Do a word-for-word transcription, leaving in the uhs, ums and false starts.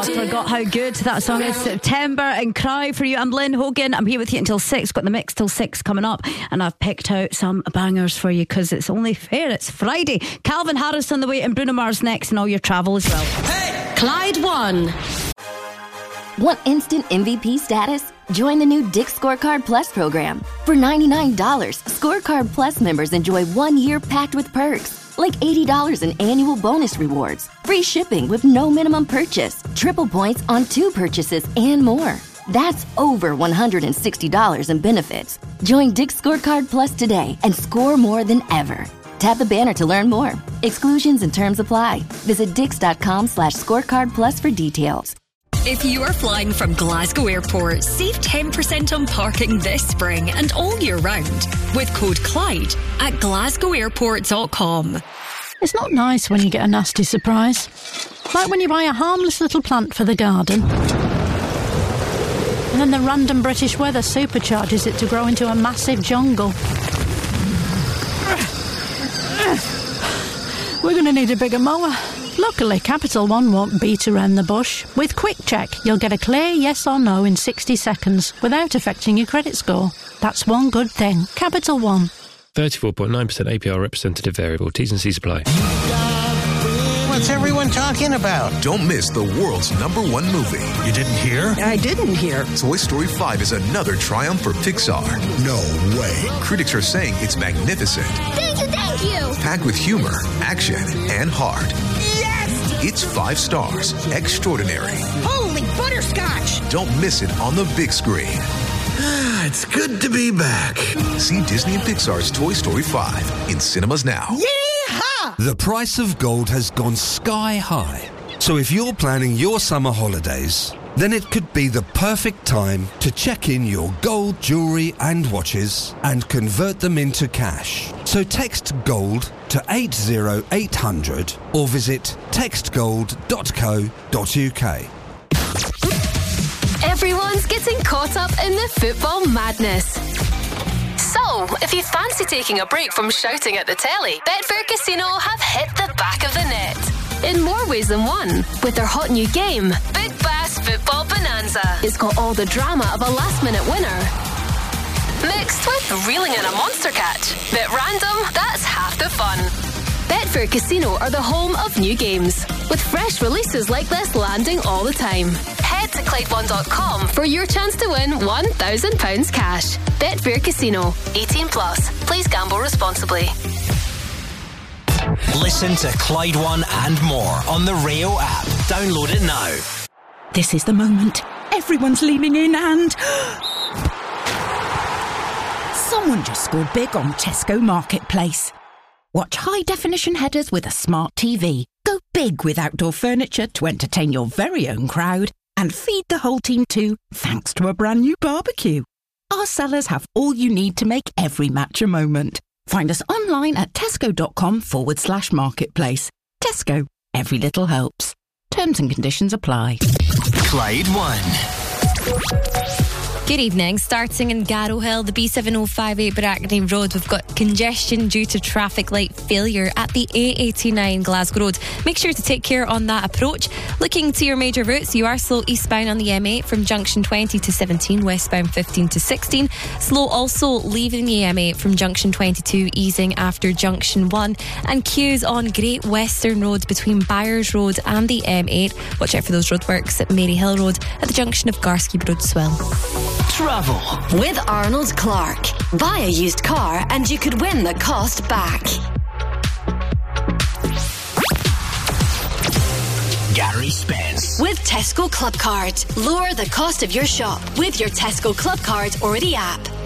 I forgot how good that song is. September and Cry for you. I'm Lynn Hogan. I'm here with you until six. Got the mix till six coming up, and I've picked out some bangers for you because it's only fair. It's Friday. Calvin Harris on the way, and Bruno Mars next, and all your travel as well. Hey! Clyde One. Want instant M V P status? Join the new Dick's Scorecard Plus program. For ninety-nine dollars, Scorecard Plus members enjoy one year packed with perks. Like eighty dollars in annual bonus rewards, free shipping with no minimum purchase, triple points on two purchases, and more. That's over one hundred sixty dollars in benefits. Join Dick's Scorecard Plus today and score more than ever. Tap the banner to learn more. Exclusions and terms apply. Visit dix.com slash scorecard plus for details. If you are flying from Glasgow Airport, save ten percent on parking this spring and all year round with code Clyde at glasgow airport dot com. It's not nice when you get a nasty surprise. Like when you buy a harmless little plant for the garden, and then the random British weather supercharges it to grow into a massive jungle. We're going to need a bigger mower. Luckily, Capital One won't beat around the bush. With Quick Check, you'll get a clear yes or no in sixty seconds without affecting your credit score. That's one good thing. Capital One. thirty-four point nine percent A P R representative variable. T's and C's apply. What's everyone talking about? Don't miss the world's number one movie. You didn't hear? I didn't hear. Toy Story five is another triumph for Pixar. No way. Critics are saying it's magnificent. Thank you, thank you. Packed with humor, action, and heart. Yes! It's five stars. Extraordinary. Holy butterscotch! Don't miss it on the big screen. It's good to be back. See Disney and Pixar's Toy Story five in cinemas now. Yeehaw! The price of gold has gone sky high. So if you're planning your summer holidays, then it could be the perfect time to check in your gold jewellery and watches and convert them into cash. So text GOLD to eight zero eight hundred or visit text gold dot co dot uk. Everyone's getting caught up in the football madness. So, if you fancy taking a break from shouting at the telly, Betfair Casino have hit the back of the net. In more ways than one, with their hot new game, Big Bass Football Bonanza. It's got all the drama of a last-minute winner, mixed with reeling in a monster catch. Bit random, that's half the fun. Betfair Casino are the home of new games, with fresh releases like this landing all the time. Head to Clyde one dot com for your chance to win one thousand pounds cash. Betfair Casino. eighteen plus. Please gamble responsibly. Listen to Clyde One and more on the Rio app. Download it now. This is the moment. Everyone's leaning in and... someone just scored big on Tesco Marketplace. Watch high-definition headers with a smart T V. Go big with outdoor furniture to entertain your very own crowd. And feed the whole team too, thanks to a brand new barbecue. Our sellers have all you need to make every match a moment. Find us online at tesco.com forward slash marketplace. Tesco, every little helps. Terms and conditions apply. Clyde One. Good evening. Starting in Garrow Hill, the B seven oh five eight Brackney Road, we've got congestion due to traffic light failure at the A eighty-nine Glasgow Road. Make sure to take care on that approach. Looking to your major routes, you are slow eastbound on the M eight from junction twenty to seventeen, westbound fifteen to sixteen. Slow also leaving the M eight from junction twenty-two, easing after junction one. And queues on Great Western Road between Byers Road and the M eight. Watch out for those roadworks at Maryhill Road at the junction of Garsky Road Swell. Travel with Arnold Clark. Buy a used car and you could win the cost back. Gary Spence with Tesco Club Card. Lower the cost of your shop with your Tesco Club Card or the app.